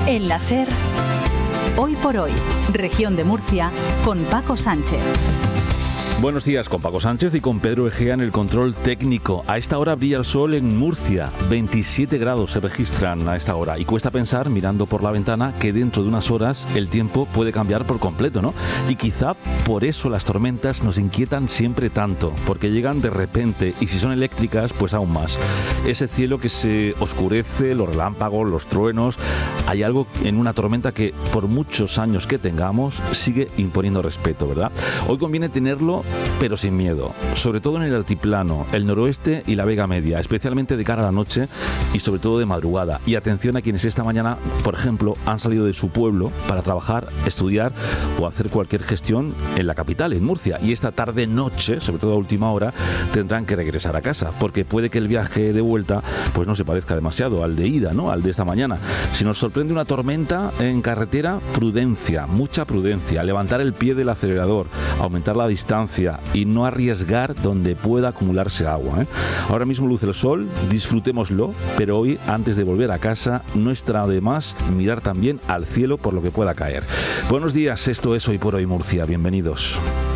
En la SER, Hoy por Hoy, Región de Murcia, con Paco Sánchez. Buenos días, con Paco Sánchez y con Pedro Egea en el control técnico. A esta hora brilla el sol en Murcia. 27 grados se registran a esta hora. Y cuesta pensar, mirando por la ventana, que dentro de unas horas el tiempo puede cambiar por completo, ¿no? Y quizá por eso las tormentas nos inquietan siempre tanto, porque llegan de repente y si son eléctricas, pues aún más. Ese cielo que se oscurece, los relámpagos, los truenos. Hay algo en una tormenta que, por muchos años que tengamos, sigue imponiendo respeto, ¿verdad? Hoy conviene tenerlo, pero sin miedo, sobre todo en el altiplano, el noroeste y la Vega Media, especialmente de cara a la noche y sobre todo de madrugada. Y atención a quienes esta mañana, por ejemplo, han salido de su pueblo para trabajar, estudiar o hacer cualquier gestión en la capital, en Murcia. Y esta tarde-noche, sobre todo a última hora, tendrán que regresar a casa, porque puede que el viaje de vuelta pues no se parezca demasiado al de ida, ¿no? Al de esta mañana. Si nos sorprende una tormenta en carretera, prudencia, mucha prudencia, levantar el pie del acelerador, aumentar la distancia y no arriesgar donde pueda acumularse agua, ¿eh? Ahora mismo luce el sol, disfrutémoslo, pero hoy, antes de volver a casa, no está de más mirar también al cielo por lo que pueda caer. Buenos días, esto es Hoy por Hoy Murcia, bienvenidos.